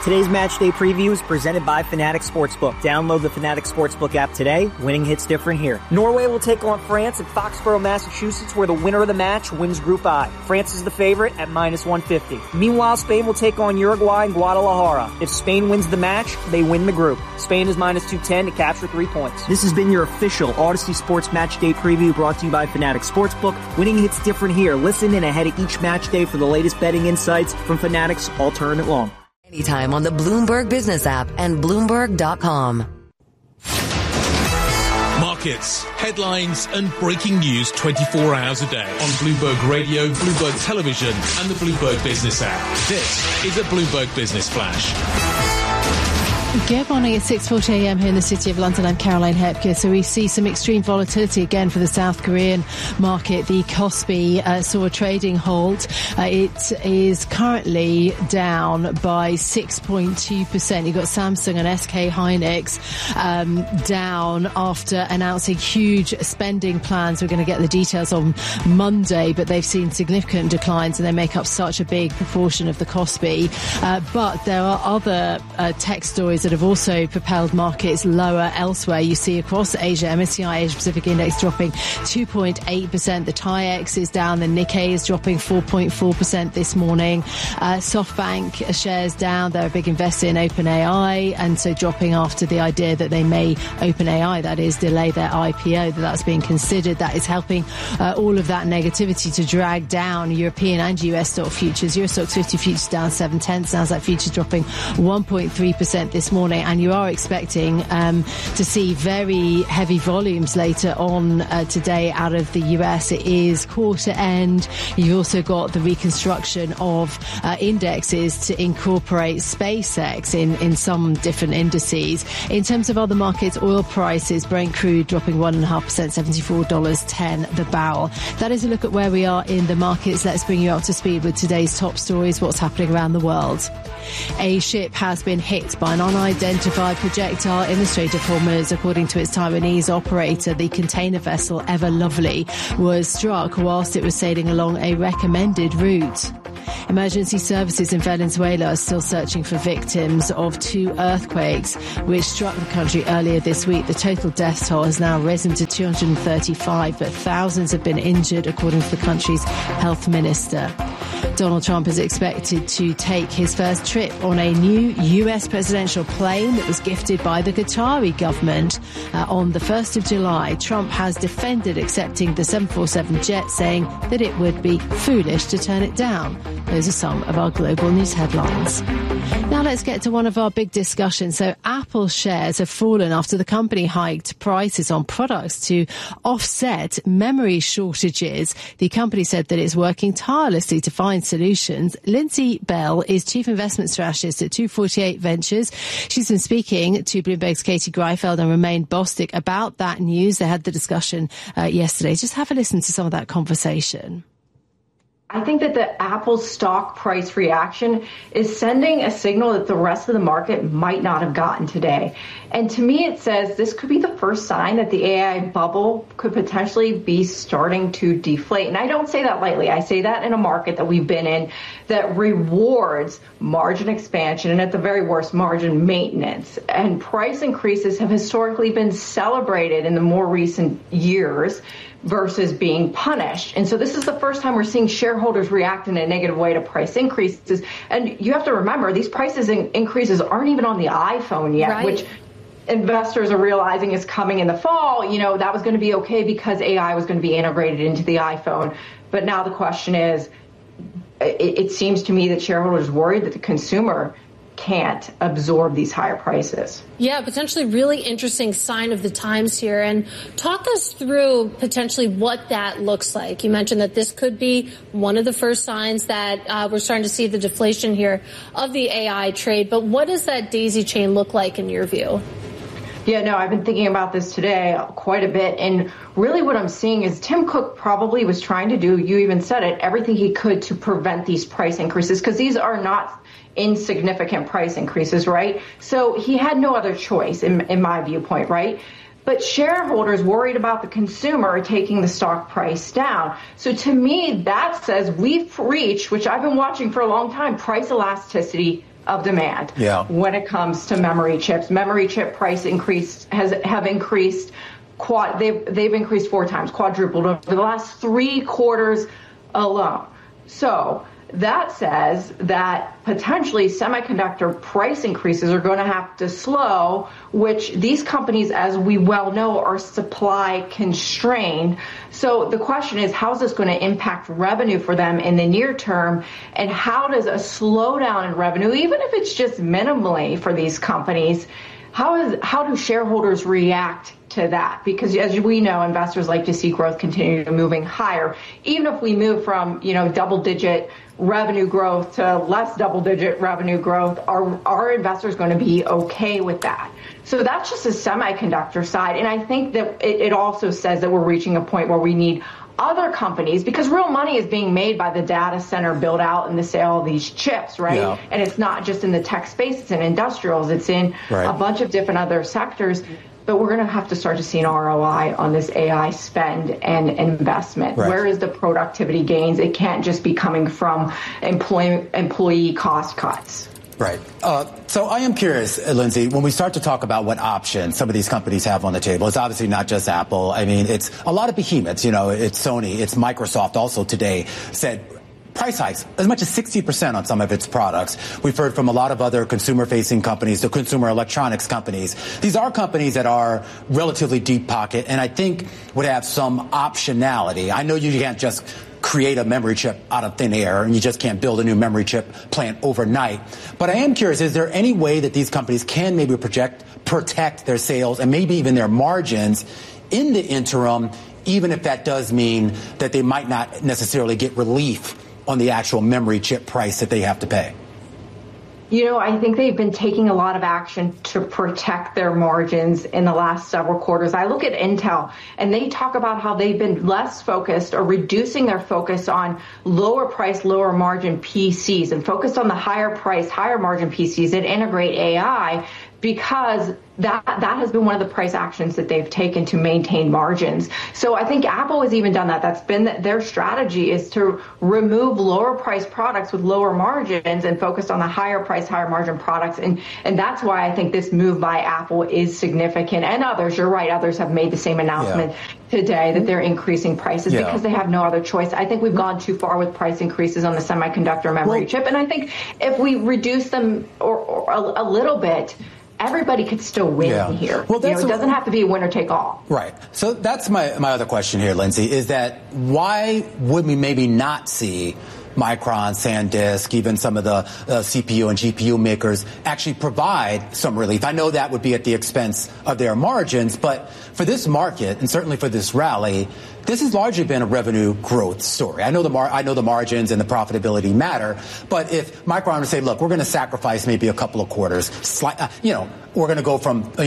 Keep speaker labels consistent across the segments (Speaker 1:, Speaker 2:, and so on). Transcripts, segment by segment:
Speaker 1: Today's match day preview is presented by Fanatics Sportsbook. Download the Fanatics Sportsbook app today. Winning hits different here. Norway will take on France at Foxborough, Massachusetts, where the winner of the match wins Group I. France is the favorite at -150. Meanwhile, Spain will take on Uruguay in Guadalajara. If Spain wins the match, they win the group. Spain is -210 to capture 3 points. This has been your official Odyssey Sports Match Day preview brought to you by Fanatics Sportsbook. Winning hits different here. Listen in ahead of each match day for the latest betting insights from Fanatics All Tournament Long.
Speaker 2: Anytime on the Bloomberg Business app and Bloomberg.com.
Speaker 3: Markets, headlines, and breaking news 24 hours a day on Bloomberg Radio, Bloomberg Television, and the Bloomberg Business app. This is a Bloomberg Business Flash.
Speaker 4: Good morning. It's 6:40 a.m. here in the City of London. I'm Caroline Hepker. So we see some extreme volatility again for the South Korean market. The Kospi saw a trading halt. It is currently down by 6.2%. You've got Samsung and SK Hynix down after announcing huge spending plans. We're going to get the details on Monday, but they've seen significant declines and they make up such a big proportion of the Kospi. But there are other tech stories that have also propelled markets lower elsewhere. You see across Asia, MSCI Asia Pacific Index dropping 2.8%. The TAIEX is down. The Nikkei is dropping 4.4% this morning. SoftBank shares down. They're a big investor in OpenAI, and so dropping after the idea that they may, OpenAI that is, delay their IPO, that's being considered. That is helping all of that negativity to drag down European and US stock futures. Euro Stoxx 50 futures down 0.7. Nasdaq futures dropping 1.3% this morning, and you are expecting to see very heavy volumes later on today out of the US. It is quarter end. You've also got the reconstruction of indexes to incorporate SpaceX in some different indices. In terms of other markets, oil prices, Brent crude dropping 1.5%, $74.10 the barrel. That is a look at where we are in the markets. Let's bring you up to speed with today's top stories, what's happening around the world. A ship has been hit by an unidentified projectile in the Strait of Hormuz. According to its Taiwanese operator, the container vessel Ever Lovely was struck whilst it was sailing along a recommended route. Emergency services in Venezuela are still searching for victims of 2 earthquakes which struck the country earlier this week. The total death toll has now risen to 235, but thousands have been injured, according to the country's health minister. Donald Trump is expected to take his first trip on a new US presidential plane that was gifted by the Qatari government on the 1st of July. Trump has defended accepting the 747 jet, saying that it would be foolish to turn it down. Those are some of our global news headlines. Now let's get to one of our big discussions. So Apple shares have fallen after the company hiked prices on products to offset memory shortages. The company said that it's working tirelessly to find solutions. Lindsay Bell is Chief Investment Strategist at 248 Ventures. She's been speaking to Bloomberg's Katie Greifeld and Romain Bostick about that news. They had the discussion yesterday. Just have a listen to some of that conversation.
Speaker 5: I think that the Apple stock price reaction is sending a signal that the rest of the market might not have gotten today. And to me, it says this could be the first sign that the AI bubble could potentially be starting to deflate. And I don't say that lightly. I say that in a market that we've been in that rewards margin expansion and at the very worst, margin maintenance. And price increases have historically been celebrated in the more recent years versus being punished. And so this is the first time we're seeing shareholders react in a negative way to price increases. And you have to remember, these prices increases aren't even on the iPhone yet, right, which investors are realizing is coming in the fall. You know, that was going to be okay because AI was going to be integrated into the iPhone. But now the question is, it seems to me that shareholders are worried that the consumer can't absorb these higher prices.
Speaker 6: Yeah, potentially really interesting sign of the times here. And talk us through potentially what that looks like. You mentioned that this could be one of the first signs that we're starting to see the deflation here of the AI trade. But what does that daisy chain look like in your view?
Speaker 5: Yeah, no, I've been thinking about this today quite a bit. And really what I'm seeing is Tim Cook probably was trying to do, you even said it, everything he could to prevent these price increases, because these are not insignificant price increases, right? So he had no other choice in my viewpoint, right? But shareholders worried about the consumer taking the stock price down. So to me, that says we've reached, which I've been watching for a long time, price elasticity of demand when it comes to memory chips. Memory chip price increase have increased. They've increased 4 times, quadrupled over the last 3 quarters alone. So that says that potentially semiconductor price increases are going to have to slow, which these companies, as we well know, are supply constrained. So the question is, how is this going to impact revenue for them in the near term? And how does a slowdown in revenue, even if it's just minimally for these companies, how do shareholders react to that? Because as we know, investors like to see growth continue moving higher. Even if we move from, double-digit revenue growth to less double-digit revenue growth, are investors going to be okay with that? So that's just a semiconductor side. And I think that it also says that we're reaching a point where we need other companies, because real money is being made by the data center build out and the sale of these chips, right? Yeah. And it's not just in the tech space, it's in industrials, it's in a bunch of different other sectors. But we're going to have to start to see an ROI on this AI spend and investment. Right. Where is the productivity gains? It can't just be coming from employee cost cuts.
Speaker 7: Right. So I am curious, Lindsay, when we start to talk about what options some of these companies have on the table, it's obviously not just Apple. I mean, it's a lot of behemoths, it's Sony, it's Microsoft also today said price hikes as much as 60% on some of its products. We've heard from a lot of other consumer-facing companies, the consumer electronics companies. These are companies that are relatively deep pocket and I think would have some optionality. I know you can't just create a memory chip out of thin air, and you just can't build a new memory chip plant overnight. But I am curious, is there any way that these companies can maybe protect their sales and maybe even their margins in the interim, even if that does mean that they might not necessarily get relief on the actual memory chip price that they have to pay?
Speaker 5: I think they've been taking a lot of action to protect their margins in the last several quarters. I look at Intel, and they talk about how they've been less focused or reducing their focus on lower price, lower margin PCs and focused on the higher price, higher margin PCs that integrate AI, because that has been one of the price actions that they've taken to maintain margins. So I think Apple has even done that. That's been their strategy, is to remove lower price products with lower margins and focus on the higher price, higher margin products. And that's why I think this move by Apple is significant. And others, you're right, others have made the same announcement today that they're increasing prices because they have no other choice. I think we've gone too far with price increases on the semiconductor memory chip. And I think if we reduce them or a little bit, everybody could still win here. Well, it doesn't have to be a winner take all.
Speaker 7: Right. So that's my other question here, Lindsay, is that why would we maybe not see Micron, SanDisk, even some of the CPU and GPU makers actually provide some relief? I know that would be at the expense of their margins, but for this market and certainly for this rally, this has largely been a revenue growth story. I know the margins and the profitability matter, but if Micron would say, look, we're going to sacrifice maybe a couple of quarters, we're going to go from a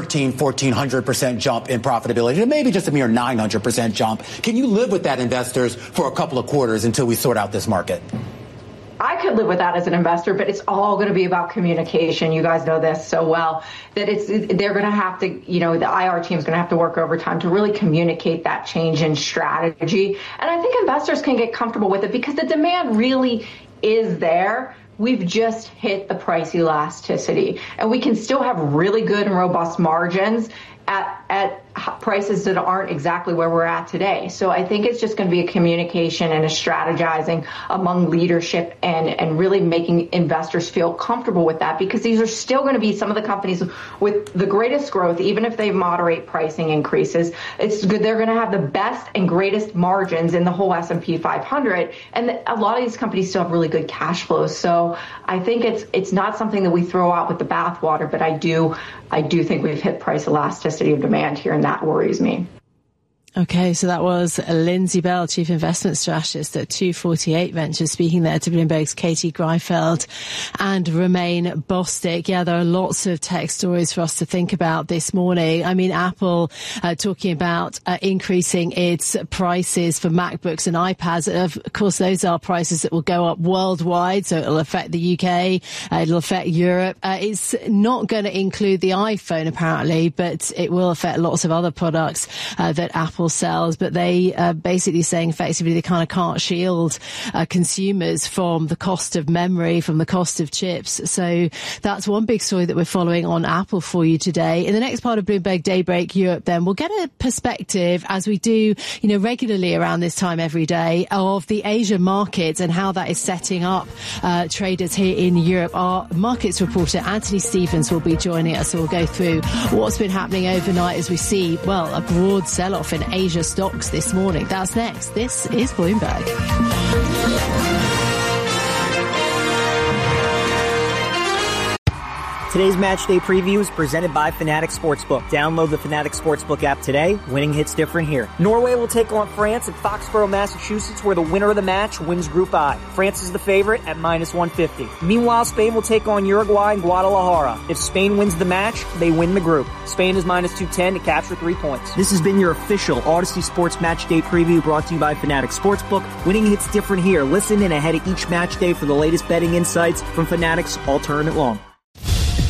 Speaker 7: 1,400% jump in profitability to maybe just a mere 900% jump. Can you live with that, investors, for a couple of quarters until we sort out this market?
Speaker 5: I could live with that as an investor, but it's all going to be about communication. You guys know this so well, that they're going to have to, the IR team is going to have to work overtime to really communicate that change in strategy. And I think investors can get comfortable with it because the demand really is there. We've just hit the price elasticity, and we can still have really good and robust margins at prices that aren't exactly where we're at today. So I think it's just going to be a communication and a strategizing among leadership and really making investors feel comfortable with that, because these are still going to be some of the companies with the greatest growth, even if they moderate pricing increases. It's good. They're going to have the best and greatest margins in the whole S&P 500. And a lot of these companies still have really good cash flows. So I think it's not something that we throw out with the bathwater, but I do think we've hit price elasticity of demand here, and that worries me.
Speaker 4: Okay, so that was Lindsay Bell, Chief Investment Strategist at 248 Ventures, speaking there to Bloomberg's Katie Greifeld and Romain Bostick. Yeah, there are lots of tech stories for us to think about this morning. I mean, Apple talking about increasing its prices for MacBooks and iPads. Of course, those are prices that will go up worldwide, so it'll affect the UK, it'll affect Europe. It's not going to include the iPhone, apparently, but it will affect lots of other products that Apple Apple sells, but they are basically saying effectively they kind of can't shield consumers from the cost of memory, from the cost of chips. So that's one big story that we're following on Apple for you today. In the next part of Bloomberg Daybreak Europe, then we'll get a perspective, as we do, regularly around this time every day, of the Asia markets and how that is setting up traders here in Europe. Our markets reporter Anthony Stevens will be joining us, so we'll go through what's been happening overnight as we see, well, a broad sell-off in Asia stocks this morning. That's next. This is Bloomberg.
Speaker 1: Today's match day preview is presented by Fanatics Sportsbook. Download the Fanatics Sportsbook app today. Winning hits different here. Norway will take on France at Foxborough, Massachusetts, where the winner of the match wins Group I. France is the favorite at -150. Meanwhile, Spain will take on Uruguay in Guadalajara. If Spain wins the match, they win the group. Spain is -210 to capture 3 points. This has been your official Odyssey Sports Match Day preview brought to you by Fanatics Sportsbook. Winning hits different here. Listen in ahead of each match day for the latest betting insights from Fanatics all tournament long.